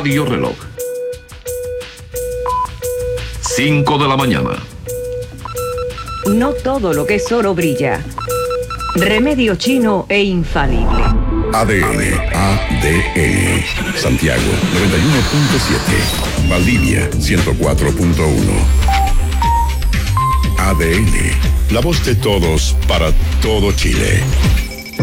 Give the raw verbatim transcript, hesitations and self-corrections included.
Radio Reloj. cinco de la mañana. No todo lo que es oro brilla. Remedio chino e infalible. A D N, A D N. Santiago, noventa y uno punto siete. Valdivia, ciento cuatro punto uno. A D N, la voz de todos para todo Chile.